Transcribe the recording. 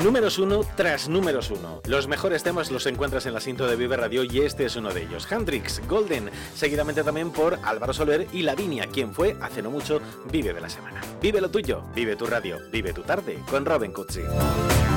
Números 1 tras números 1. Los mejores temas los encuentras en la cinta de Vive Radio y este es uno de ellos. Hendrix, Golden, seguidamente también por Álvaro Soler y Lavinia, quien fue hace no mucho Vive de la Semana. Vive lo tuyo, vive tu radio, vive tu tarde con Robin Cutsi.